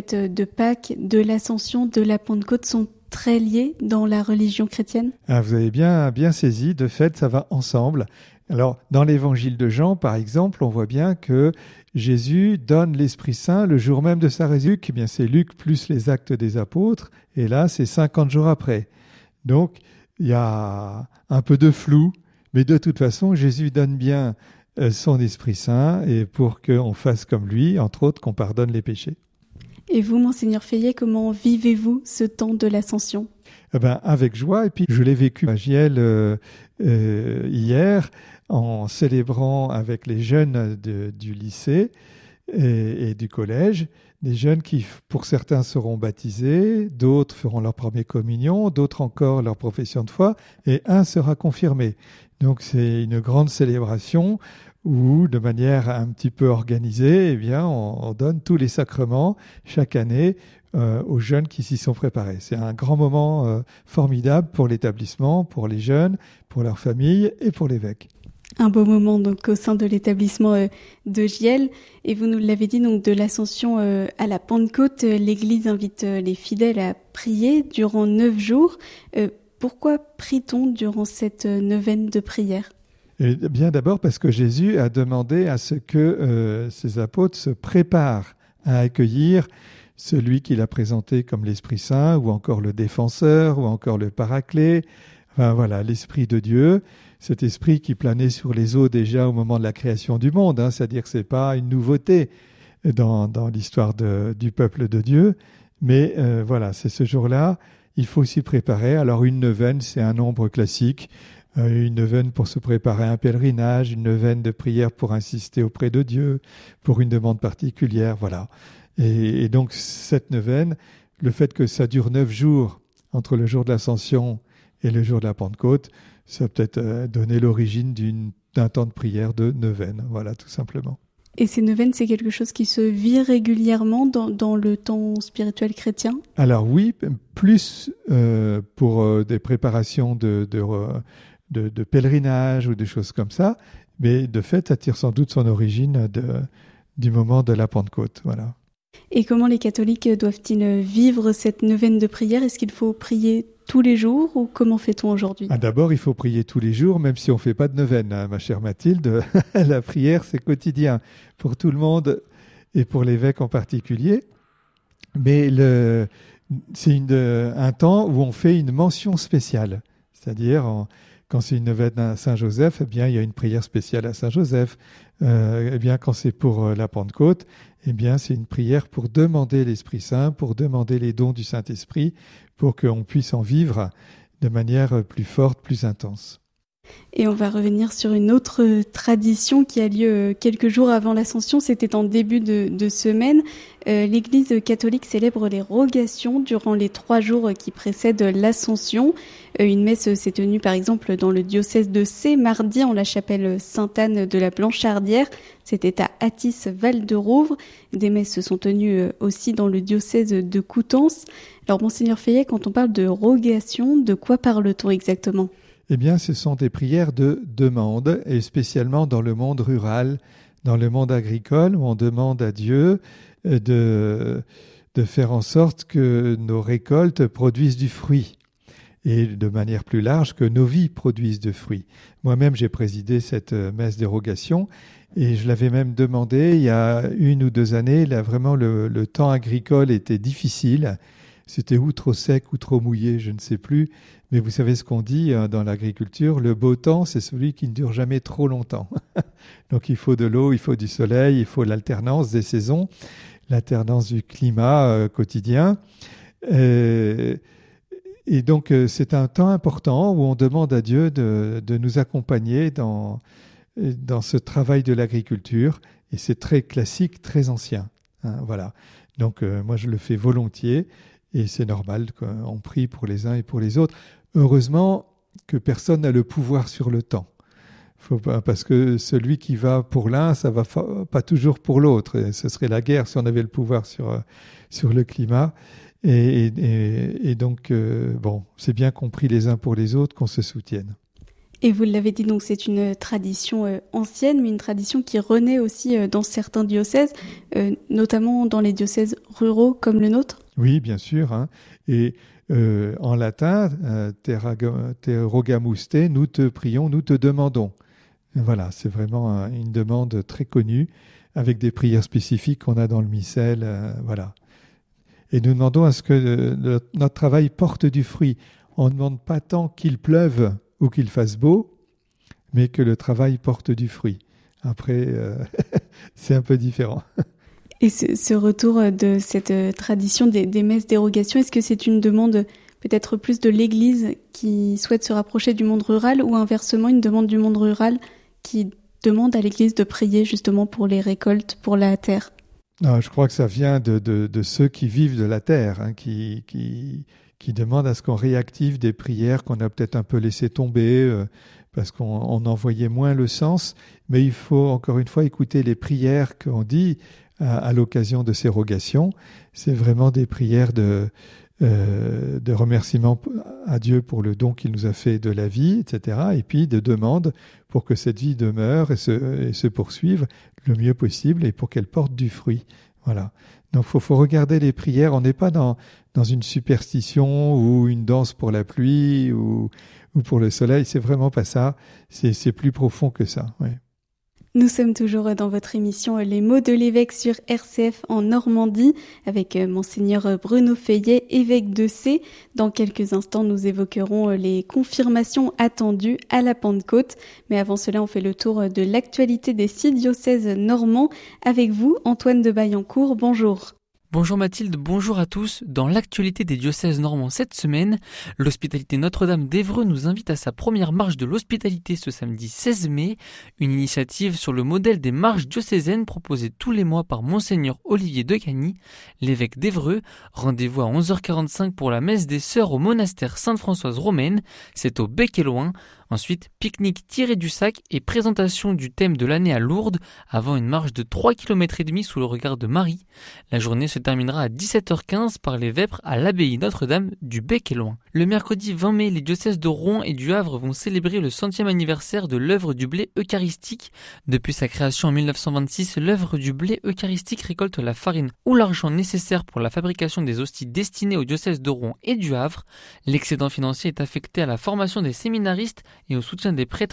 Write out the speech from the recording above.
fête de Pâques, de l'Ascension, de la Pentecôte sont très liées dans la religion chrétienne? Vous avez bien saisi, de fait, ça va ensemble. Alors, dans l'évangile de Jean, par exemple, on voit bien que Jésus donne l'Esprit Saint le jour même de sa résurrection. Eh bien, c'est Luc plus les Actes des Apôtres, et là, c'est 50 jours après. Donc, il y a un peu de flou, mais de toute façon, Jésus donne bien son Esprit Saint, et pour qu'on fasse comme lui, entre autres, qu'on pardonne les péchés. Et vous, Monseigneur Fayet, comment vivez-vous ce temps de l'Ascension? Avec joie, et puis je l'ai vécu à Giel hier, en célébrant avec les jeunes du lycée et du collège, des jeunes qui, pour certains, seront baptisés, d'autres feront leur première communion, d'autres encore leur profession de foi, et un sera confirmé. Donc c'est une grande célébration où, de manière un petit peu organisée, on donne tous les sacrements chaque année aux jeunes qui s'y sont préparés. C'est un grand moment formidable pour l'établissement, pour les jeunes, pour leurs familles et pour l'évêque. Un beau moment donc au sein de l'établissement de Giel. Et vous nous l'avez dit, donc de l'Ascension à la Pentecôte, l'Église invite les fidèles à prier durant 9 jours. Pourquoi prie-t-on durant cette neuvaine de prière? Eh bien, d'abord parce que Jésus a demandé à ce que ses apôtres se préparent à accueillir celui qu'il a présenté comme l'Esprit Saint, ou encore le Défenseur, ou encore le Paraclet. Enfin voilà, l'Esprit de Dieu, cet Esprit qui planait sur les eaux déjà au moment de la création du monde, c'est-à-dire que ce n'est pas une nouveauté dans l'histoire du peuple de Dieu, mais c'est ce jour-là, il faut s'y préparer. Alors une neuvaine, c'est un nombre classique, une neuvaine pour se préparer à un pèlerinage, une neuvaine de prière pour insister auprès de Dieu, pour une demande particulière, voilà. Et donc cette neuvaine, le fait que ça dure 9 jours entre le jour de l'Ascension et le jour de la Pentecôte, ça a peut-être donné l'origine d'un temps de prière de neuvaine, voilà, tout simplement. Et ces neuvaines, c'est quelque chose qui se vit régulièrement dans le temps spirituel chrétien? Alors oui, plus pour des préparations de pèlerinage ou des choses comme ça, mais de fait, ça tire sans doute son origine du moment de la Pentecôte, voilà. Et comment les catholiques doivent-ils vivre cette neuvaine de prière? Est-ce qu'il faut prier tous les jours ou comment fait-on aujourd'hui? D'abord, il faut prier tous les jours, même si on ne fait pas de neuvaine, ma chère Mathilde. La prière, c'est quotidien pour tout le monde et pour l'évêque en particulier. Mais c'est un temps où on fait une mention spéciale. C'est-à-dire, quand c'est une neuvaine à Saint-Joseph, il y a une prière spéciale à Saint-Joseph. Quand c'est pour la Pentecôte, c'est une prière pour demander l'Esprit Saint, pour demander les dons du Saint-Esprit, pour qu'on puisse en vivre de manière plus forte, plus intense. Et on va revenir sur une autre tradition qui a lieu quelques jours avant l'Ascension, c'était en début de semaine. L'Église catholique célèbre les rogations durant les 3 jours qui précèdent l'Ascension. Une messe s'est tenue par exemple dans le diocèse de Sées mardi en la chapelle Sainte-Anne de la Blanchardrière. C'était à Athis-Val-de-Rouvre. Des messes se sont tenues aussi dans le diocèse de Coutances. Alors Monseigneur Fayet, quand on parle de rogation, de quoi parle-t-on exactement ? Ce sont des prières de demande, et spécialement dans le monde rural, dans le monde agricole, où on demande à Dieu de faire en sorte que nos récoltes produisent du fruit, et de manière plus large, que nos vies produisent du fruit. Moi-même, j'ai présidé cette messe des rogations, et je l'avais même demandé il y a 1 ou 2 années. Là, vraiment, le temps agricole était difficile. C'était ou trop sec ou trop mouillé, je ne sais plus. Mais vous savez ce qu'on dit dans l'agriculture, le beau temps, c'est celui qui ne dure jamais trop longtemps. Donc il faut de l'eau, il faut du soleil, il faut l'alternance des saisons, l'alternance du climat quotidien. Et donc c'est un temps important où on demande à Dieu de nous accompagner dans ce travail de l'agriculture. Et c'est très classique, très ancien. Voilà. Donc moi je le fais volontiers. Et c'est normal qu'on prie pour les uns et pour les autres. Heureusement que personne n'a le pouvoir sur le temps. Parce que celui qui va pour l'un, ça ne va pas toujours pour l'autre. Et ce serait la guerre si on avait le pouvoir sur le climat. Et donc, c'est bien qu'on prie les uns pour les autres, qu'on se soutienne. Et vous l'avez dit, donc c'est une tradition ancienne, mais une tradition qui renaît aussi dans certains diocèses, notamment dans les diocèses ruraux comme le nôtre. Oui, bien sûr. Hein. Et en latin, te rogamus te, nous te prions, nous te demandons. Voilà, c'est vraiment une demande très connue, avec des prières spécifiques qu'on a dans le missel. Voilà. Et nous demandons à ce que notre travail porte du fruit. On ne demande pas tant qu'il pleuve ou qu'il fasse beau, mais que le travail porte du fruit. Après, c'est un peu différent. Et ce retour de cette tradition des messes dérogation, est-ce que c'est une demande peut-être plus de l'Église qui souhaite se rapprocher du monde rural, ou inversement une demande du monde rural qui demande à l'Église de prier justement pour les récoltes, pour la terre? Non, je crois que ça vient de ceux qui vivent de la terre, hein, qui demandent à ce qu'on réactive des prières qu'on a peut-être un peu laissées tomber, parce qu'on en voyait moins le sens. Mais il faut encore une fois écouter les prières qu'on dit à l'occasion de ces rogations. C'est vraiment des prières de remerciement à Dieu pour le don qu'il nous a fait de la vie, etc. Et puis de demande pour que cette vie demeure et se poursuive le mieux possible et pour qu'elle porte du fruit. Voilà. Donc faut regarder les prières. On n'est pas dans une superstition ou une danse pour la pluie ou pour le soleil. C'est vraiment pas ça. C'est plus profond que ça. Ouais. Nous sommes toujours dans votre émission Les mots de l'évêque sur RCF en Normandie avec Monseigneur Bruno Feuillet, évêque de Sées. Dans quelques instants, nous évoquerons les confirmations attendues à la Pentecôte. Mais avant cela, on fait le tour de l'actualité des 6 diocèses normands. Avec vous, Antoine de Baillancourt, bonjour. Bonjour Mathilde, bonjour à tous. Dans l'actualité des diocèses normands cette semaine, l'Hospitalité Notre-Dame d'Évreux nous invite à sa première marche de l'hospitalité ce samedi 16 mai, une initiative sur le modèle des marches diocésaines proposées tous les mois par Monseigneur Olivier de Cagny, l'évêque d'Évreux. Rendez-vous à 11h45 pour la messe des sœurs au monastère Sainte-Françoise romaine, c'est au Bec et Loin. Ensuite, pique-nique tiré du sac et présentation du thème de l'année à Lourdes avant une marche de 3,5 km sous le regard de Marie. La journée se terminera à 17h15 par les vêpres à l'abbaye Notre-Dame du Bec et Loin. Le mercredi 20 mai, les diocèses de Rouen et du Havre vont célébrer le 100e anniversaire de l'œuvre du blé eucharistique. Depuis sa création en 1926, l'œuvre du blé eucharistique récolte la farine ou l'argent nécessaire pour la fabrication des hosties destinées aux diocèses de Rouen et du Havre. L'excédent financier est affecté à la formation des séminaristes et au soutien des prêtres